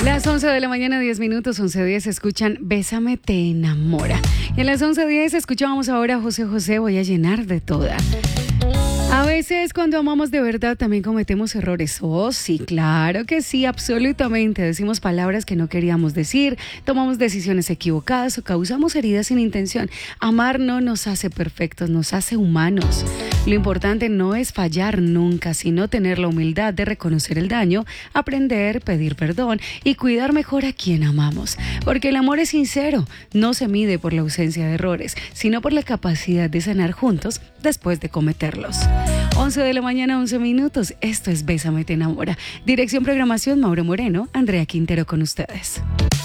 Las 11 de la mañana, 10 minutos, 11:10, escuchan Bésame te enamora. Y a las 11:10 escuchamos ahora a José José, voy a llenar de toda. A veces cuando amamos de verdad también cometemos errores. Oh, sí, claro que sí, absolutamente. Decimos palabras que no queríamos decir, tomamos decisiones equivocadas o causamos heridas sin intención. Amar no nos hace perfectos, nos hace humanos. Lo importante no es fallar nunca, sino tener la humildad de reconocer el daño, aprender, pedir perdón y cuidar mejor a quien amamos. Porque el amor es sincero, no se mide por la ausencia de errores, sino por la capacidad de sanar juntos después de cometerlos. 11 de la mañana, 11 minutos. Esto es Bésame te enamora. Dirección, programación, Mauro Moreno, Andrea Quintero con ustedes.